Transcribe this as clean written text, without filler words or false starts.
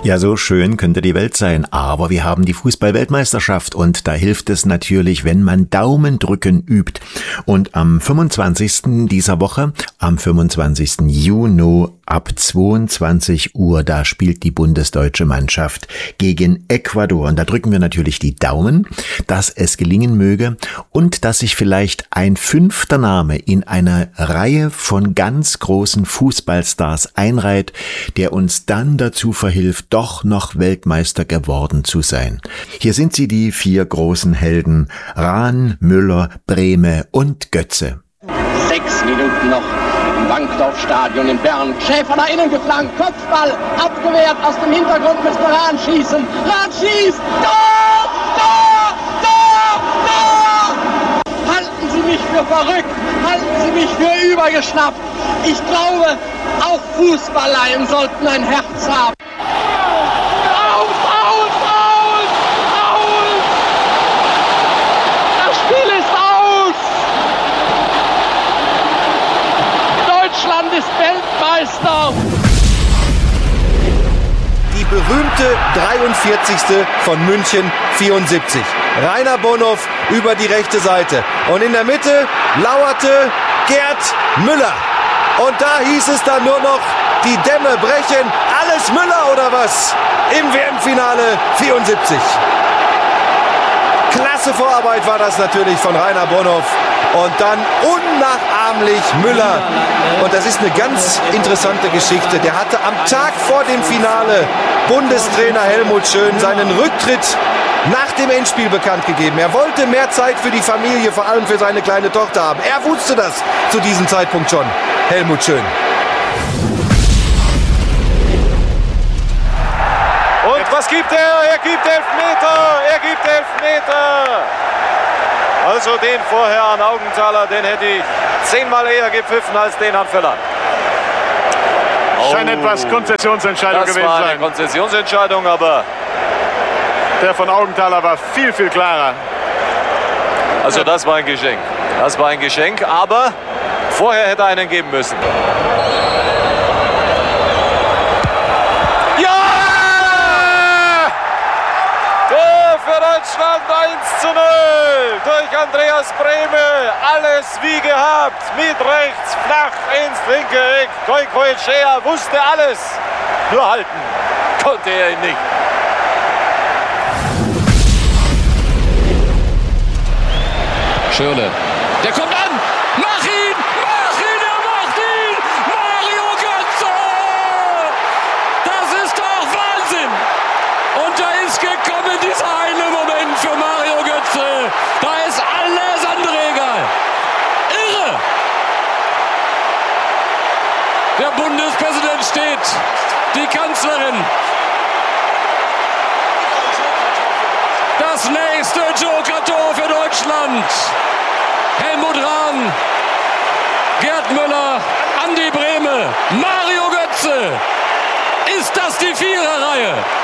Ja, so schön könnte die Welt sein, aber wir haben die Fußball-Weltmeisterschaft und da hilft es natürlich, wenn man Daumendrücken übt. Und am 25. dieser Woche, am 25. Juni ab 22 Uhr, da spielt die bundesdeutsche Mannschaft gegen Ecuador. Und da drücken wir natürlich die Daumen, dass es gelingen möge und dass sich vielleicht ein 5. Name in einer Reihe von ganz großen Fußballstars einreiht, der uns dann dazu verhilft, doch noch Weltmeister geworden zu sein. Hier sind sie, die 4 großen Helden: Rahn, Müller, Brehme und Götze. 6 Minuten noch im Wankdorf-Stadion in Bern. Schäfer nach innen geflankt, Kopfball abgewehrt, aus dem Hintergrund müsste Rahn schießen. Rahn schießt! Tor! Tor! Tor! Tor! Halten Sie mich für verrückt! Halten Sie mich für übergeschnappt! Ich glaube, auch Fußballleien sollten ein Herz haben. Das Spiel ist aus! Deutschland ist Weltmeister! Die berühmte 43. von München 74. Rainer Bonhoff über die rechte Seite. Und in der Mitte lauerte Gerd Müller. Und da hieß es dann nur noch, die Dämme brechen. Alles Müller oder was? Im WM-Finale 74. Klasse Vorarbeit war das natürlich von Rainer Bonhoff. Und dann unnachahmlich Müller. Und das ist eine ganz interessante Geschichte. Der hatte am Tag vor dem Finale Bundestrainer Helmut Schön seinen Rücktritt nach dem Endspiel bekannt gegeben. Er wollte mehr Zeit für die Familie, vor allem für seine kleine Tochter haben. Er wusste das zu diesem Zeitpunkt schon, Helmut Schön. Und was gibt er? Er gibt Elfmeter! Er gibt Elfmeter! Also den vorher an Augenthaler, den hätte ich 10-mal eher gepfiffen als den an Völler. Scheint etwas Konzessionsentscheidung gewesen sein. Das war eine Konzessionsentscheidung, aber der von Augenthaler war viel, viel klarer. Also das war ein Geschenk. Das war ein Geschenk, aber vorher hätte er einen geben müssen. Für Deutschland 1:0 durch Andreas Brehme. Alles wie gehabt. Mit rechts, flach ins linke Eck. Goicoechea wusste alles. Nur halten konnte er ihn nicht. Schürrle. Der kommt an. Mach ihn! Mach ihn! Er macht ihn! Mario Götze! Das ist doch Wahnsinn! Und da ist gekommen dieser eine Moment für Mario Götze. Da ist alles andere egal. Irre! Der Bundespräsident steht. Die Kanzlerin. Das nächste Joker-Tor für Deutschland. Helmut Rahn, Gerd Müller, Andi Brehme, Mario Götze. Ist das die Viererreihe?